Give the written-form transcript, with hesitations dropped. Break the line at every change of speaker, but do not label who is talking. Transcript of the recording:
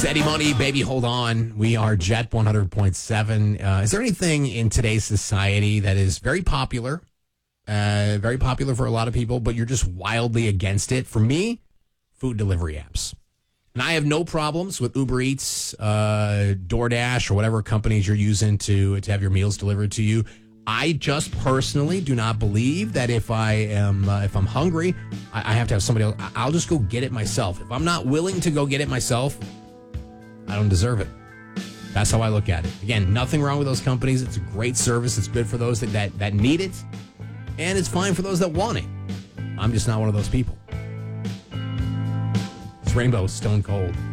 Steady money, baby, hold on. We are Jet 100.7. Is there anything in today's society that is very popular for a lot of people, but you're just wildly against it? For me, food delivery apps. And I have no problems with Uber Eats, DoorDash, or whatever companies you're using to have your meals delivered to you. I just personally do not believe that if I'm hungry, I have to have somebody else. I'll just go get it myself. If I'm not willing to go get it myself, I don't deserve it. That's how I look at it. Again, nothing wrong with those companies. It's a great service. It's good for those that need it. And it's fine for those that want it. I'm just not one of those people. It's Rainbow Stone Cold.